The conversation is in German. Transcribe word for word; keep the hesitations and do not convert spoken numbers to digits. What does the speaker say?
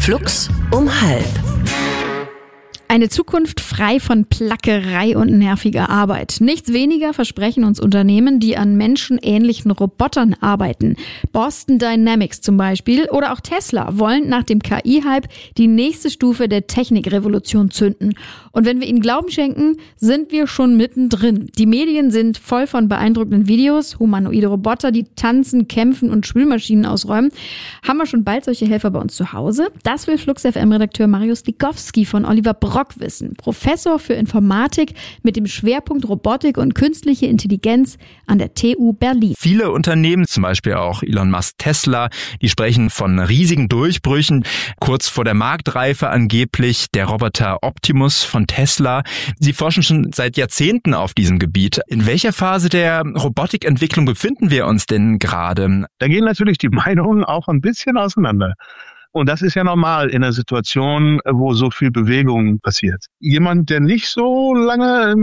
Flux um halb. Eine Zukunft frei von Plackerei und nerviger Arbeit. Nichts weniger versprechen uns Unternehmen, die an menschenähnlichen Robotern arbeiten. Boston Dynamics zum Beispiel oder auch Tesla wollen nach dem K I-Hype die nächste Stufe der Technikrevolution zünden. Und wenn wir ihnen Glauben schenken, sind wir schon mittendrin. Die Medien sind voll von beeindruckenden Videos, humanoide Roboter, die tanzen, kämpfen und Spülmaschinen ausräumen. Haben wir schon bald solche Helfer bei uns zu Hause? Das will Flux F M-Redakteur Marius Ligowski von Oliver Brock wissen. Professor für Informatik mit dem Schwerpunkt Robotik und künstliche Intelligenz an der T U Berlin. Viele Unternehmen, zum Beispiel auch Elon Musk, Tesla, die sprechen von riesigen Durchbrüchen. Kurz vor der Marktreife angeblich der Roboter Optimus von Tesla. Sie forschen schon seit Jahrzehnten auf diesem Gebiet. In welcher Phase der Robotikentwicklung befinden wir uns denn gerade? Da gehen natürlich die Meinungen auch ein bisschen auseinander. Und das ist ja normal in einer Situation, wo so viel Bewegung passiert. Jemand, der nicht so lange